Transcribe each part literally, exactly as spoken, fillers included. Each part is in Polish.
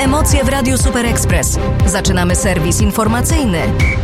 emocje w Radiu Super Express. Zaczynamy serwis informacyjny.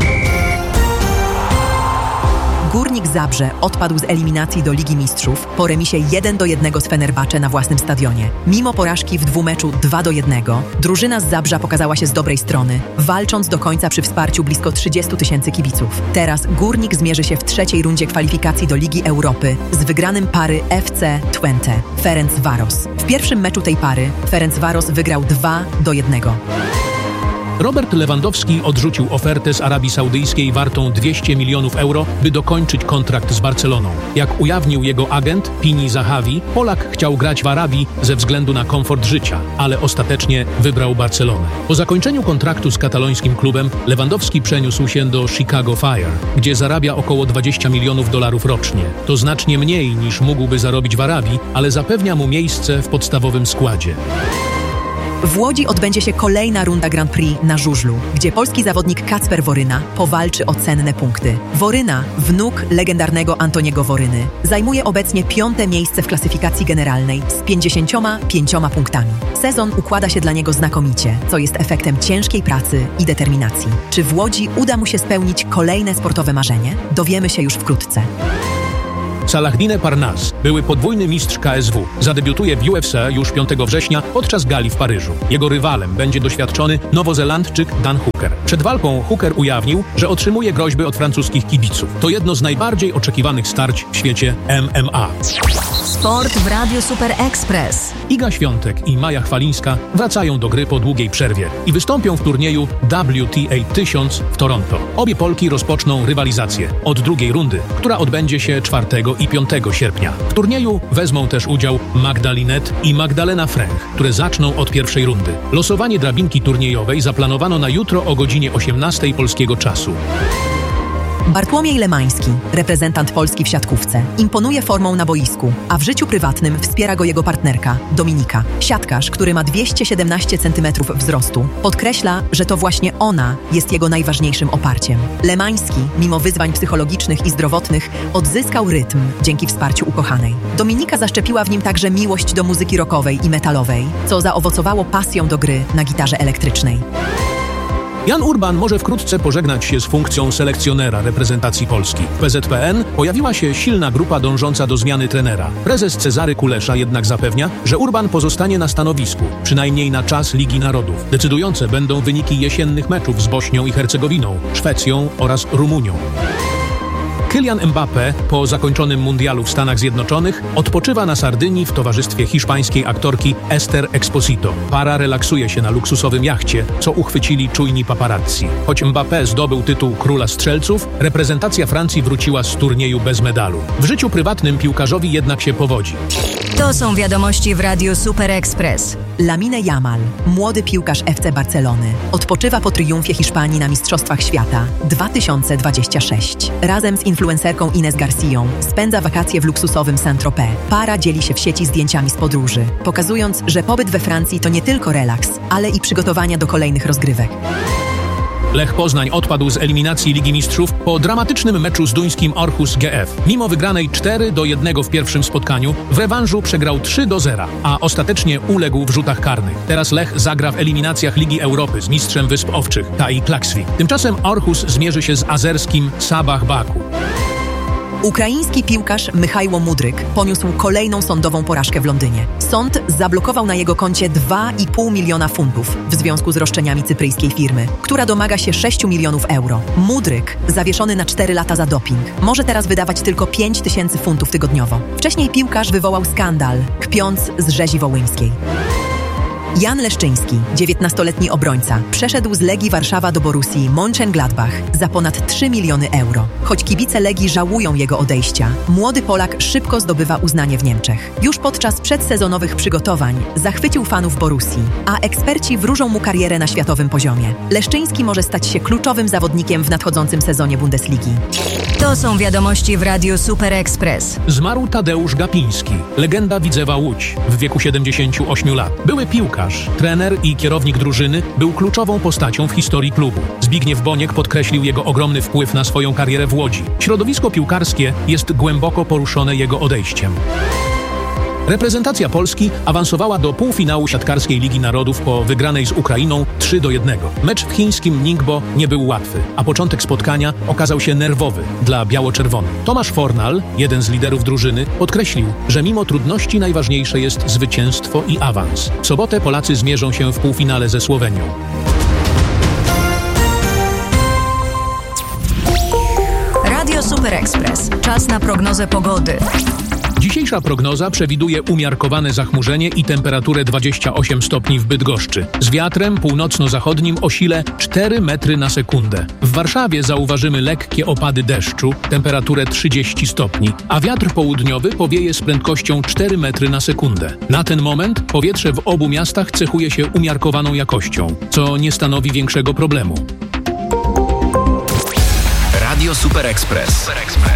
Górnik Zabrze odpadł z eliminacji do Ligi Mistrzów po remisie jeden do jednego z Fenerbahce na własnym stadionie. Mimo porażki w dwumeczu dwa do jednego, drużyna z Zabrza pokazała się z dobrej strony, walcząc do końca przy wsparciu blisko trzydziestu tysięcy kibiców. Teraz Górnik zmierzy się w trzeciej rundzie kwalifikacji do Ligi Europy z wygranym pary F C Twente Ferencvaros. W pierwszym meczu tej pary Ferencvaros wygrał dwa do jednego. Robert Lewandowski odrzucił ofertę z Arabii Saudyjskiej wartą dwieście milionów euro, by dokończyć kontrakt z Barceloną. Jak ujawnił jego agent Pini Zahavi, Polak chciał grać w Arabii ze względu na komfort życia, ale ostatecznie wybrał Barcelonę. Po zakończeniu kontraktu z katalońskim klubem Lewandowski przeniósł się do Chicago Fire, gdzie zarabia około dwadzieścia milionów dolarów rocznie. To znacznie mniej niż mógłby zarobić w Arabii, ale zapewnia mu miejsce w podstawowym składzie. W Łodzi odbędzie się kolejna runda Grand Prix na żużlu, gdzie polski zawodnik Kacper Woryna powalczy o cenne punkty. Woryna, wnuk legendarnego Antoniego Woryny, zajmuje obecnie piąte miejsce w klasyfikacji generalnej z pięćdziesięcioma pięcioma punktami. Sezon układa się dla niego znakomicie, co jest efektem ciężkiej pracy i determinacji. Czy w Łodzi uda mu się spełnić kolejne sportowe marzenie? Dowiemy się już wkrótce. Salahdine Parnasse, były podwójny mistrz K S W, zadebiutuje w U F C już piątego września podczas gali w Paryżu. Jego rywalem będzie doświadczony Nowozelandczyk Dan Hooker. Przed walką Hooker ujawnił, że otrzymuje groźby od francuskich kibiców. To jedno z najbardziej oczekiwanych starć w świecie M M A. Sport w Radiu Super Express. Iga Świątek i Maja Chwalińska wracają do gry po długiej przerwie i wystąpią w turnieju W T A tysiąc w Toronto. Obie Polki rozpoczną rywalizację od drugiej rundy, która odbędzie się czwartego i piątego sierpnia. W turnieju wezmą też udział Magda Linette i Magdalena Fręch, które zaczną od pierwszej rundy. Losowanie drabinki turniejowej zaplanowano na jutro o godzinie osiemnastej polskiego czasu. Bartłomiej Lemański, reprezentant Polski w siatkówce, imponuje formą na boisku, a w życiu prywatnym wspiera go jego partnerka, Dominika. Siatkarz, który ma dwieście siedemnaście centymetrów wzrostu, podkreśla, że to właśnie ona jest jego najważniejszym oparciem. Lemański, mimo wyzwań psychologicznych i zdrowotnych, odzyskał rytm dzięki wsparciu ukochanej. Dominika zaszczepiła w nim także miłość do muzyki rockowej i metalowej, co zaowocowało pasją do gry na gitarze elektrycznej. Jan Urban może wkrótce pożegnać się z funkcją selekcjonera reprezentacji Polski. W P Z P N pojawiła się silna grupa dążąca do zmiany trenera. Prezes Cezary Kulesza jednak zapewnia, że Urban pozostanie na stanowisku, przynajmniej na czas Ligi Narodów. Decydujące będą wyniki jesiennych meczów z Bośnią i Hercegowiną, Szwecją oraz Rumunią. Kylian Mbappé po zakończonym mundialu w Stanach Zjednoczonych odpoczywa na Sardynii w towarzystwie hiszpańskiej aktorki Esther Exposito. Para relaksuje się na luksusowym jachcie, co uchwycili czujni paparazzi. Choć Mbappé zdobył tytuł króla strzelców, reprezentacja Francji wróciła z turnieju bez medalu. W życiu prywatnym piłkarzowi jednak się powodzi. To są wiadomości w Radiu Super Express. Lamine Yamal, młody piłkarz F C Barcelony, odpoczywa po triumfie Hiszpanii na Mistrzostwach Świata dwa tysiące dwudziestym szóstym. Razem z influencerką Ines Garcją spędza wakacje w luksusowym Saint-Tropez. Para dzieli się w sieci zdjęciami z podróży, pokazując, że pobyt we Francji to nie tylko relaks, ale i przygotowania do kolejnych rozgrywek. Lech Poznań odpadł z eliminacji Ligi Mistrzów po dramatycznym meczu z duńskim Aarhus G F. Mimo wygranej cztery do jednego w pierwszym spotkaniu, w rewanżu przegrał trzy do zera, a ostatecznie uległ w rzutach karnych. Teraz Lech zagra w eliminacjach Ligi Europy z mistrzem Wysp Owczych, Tai Klaksvik. Tymczasem Aarhus zmierzy się z azerskim Sabah Baku. Ukraiński piłkarz Michajło Mudryk poniósł kolejną sądową porażkę w Londynie. Sąd zablokował na jego koncie dwa i pół miliona funtów w związku z roszczeniami cypryjskiej firmy, która domaga się sześciu milionów euro. Mudryk, zawieszony na cztery lata za doping, może teraz wydawać tylko pięć tysięcy funtów tygodniowo. Wcześniej piłkarz wywołał skandal, kpiąc z rzezi wołyńskiej. Jan Leszczyński, dziewiętnastoletni obrońca, przeszedł z Legii Warszawa do Borussii Mönchengladbach za ponad trzy miliony euro. Choć kibice Legii żałują jego odejścia, młody Polak szybko zdobywa uznanie w Niemczech. Już podczas przedsezonowych przygotowań zachwycił fanów Borussii, a eksperci wróżą mu karierę na światowym poziomie. Leszczyński może stać się kluczowym zawodnikiem w nadchodzącym sezonie Bundesligi. To są wiadomości w Radiu Super Express. Zmarł Tadeusz Gapiński, legenda Widzewa Łódź, w wieku siedemdziesięciu ośmiu lat. Były piłkarz, trener i kierownik drużyny, był kluczową postacią w historii klubu. Zbigniew Boniek podkreślił jego ogromny wpływ na swoją karierę w Łodzi. Środowisko piłkarskie jest głęboko poruszone jego odejściem. Reprezentacja Polski awansowała do półfinału siatkarskiej Ligi Narodów po wygranej z Ukrainą trzy do jednego. Mecz w chińskim Ningbo nie był łatwy, a początek spotkania okazał się nerwowy dla biało-czerwonych. Tomasz Fornal, jeden z liderów drużyny, podkreślił, że mimo trudności najważniejsze jest zwycięstwo i awans. W sobotę Polacy zmierzą się w półfinale ze Słowenią. Radio Super Express. Czas na prognozę pogody. Dzisiejsza prognoza przewiduje umiarkowane zachmurzenie i temperaturę dwadzieścia osiem stopni w Bydgoszczy. Z wiatrem północno-zachodnim o sile cztery metry na sekundę. W Warszawie zauważymy lekkie opady deszczu, temperaturę trzydzieści stopni, a wiatr południowy powieje z prędkością cztery metry na sekundę. Na ten moment powietrze w obu miastach cechuje się umiarkowaną jakością, co nie stanowi większego problemu. Radio Super Express. Super Express.